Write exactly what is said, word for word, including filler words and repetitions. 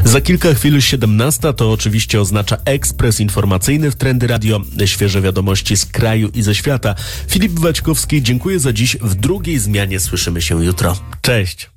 Za kilka chwil siedemnasta, to oczywiście oznacza ekspres informacyjny w Trendy Radio. Świeże wiadomości z kraju i ze świata. Filip Waćkowski, dziękuję za dziś. W drugiej zmianie słyszymy się jutro. Cześć!